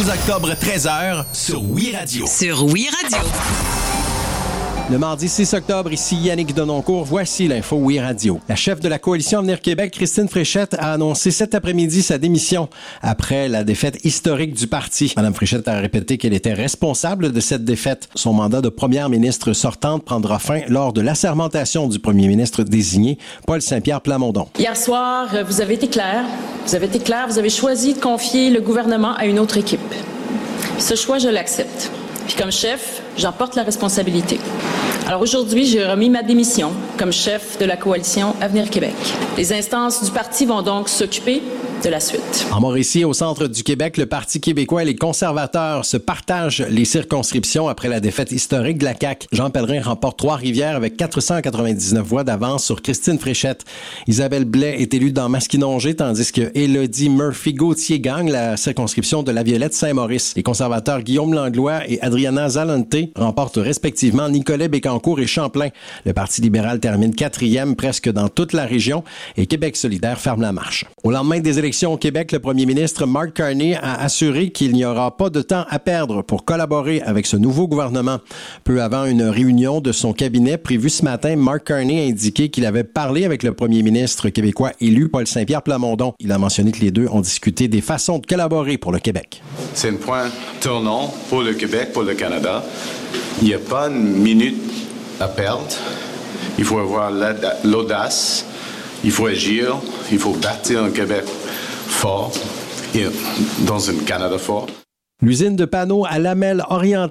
12 octobre, 13h, sur Oui Radio. Sur Oui Radio. Le mardi 6 octobre, ici Yannick Denoncourt, voici l'info Oui Radio. La chef de la coalition Avenir Québec, Christine Fréchette, a annoncé cet après-midi sa démission après la défaite historique du parti. Mme Fréchette a répété qu'elle était responsable de cette défaite. Son mandat de première ministre sortante prendra fin lors de l'assermentation du premier ministre désigné, Paul Saint-Pierre Plamondon. Hier soir, vous avez été clair. Vous avez choisi de confier le gouvernement à une autre équipe. Ce choix, je l'accepte. Puis comme chef, j'en porte la responsabilité. Alors aujourd'hui, j'ai remis ma démission comme chef de la coalition Avenir Québec. Les instances du parti vont donc s'occuper de la suite. En Mauricie, au centre du Québec, le Parti québécois et les conservateurs se partagent les circonscriptions après la défaite historique de la CAQ. Jean Pellerin remporte Trois-Rivières avec 499 voix d'avance sur Christine Fréchette. Isabelle Blais est élue dans Masquinongé, tandis que Élodie Murphy-Gauthier gagne la circonscription de La Violette-Saint-Maurice. Les conservateurs Guillaume Langlois et Adriana Zalante remportent respectivement Nicolet-Bécancour et Champlain. Le Parti libéral termine 4e presque dans toute la région et Québec solidaire ferme la marche. Au lendemain des élections au Québec, le premier ministre Mark Carney a assuré qu'il n'y aura pas de temps à perdre pour collaborer avec ce nouveau gouvernement. Peu avant une réunion de son cabinet prévue ce matin, Mark Carney a indiqué qu'il avait parlé avec le premier ministre québécois élu, Paul Saint-Pierre Plamondon. Il a mentionné que les deux ont discuté des façons de collaborer pour le Québec. C'est un point tournant pour le Québec, pour le Canada. Il n'y a pas une minute à perdre. Il faut avoir l'audace, il faut agir, il faut bâtir un Québec fort et dans un Canada fort. L'usine de panneaux à lamelles orientale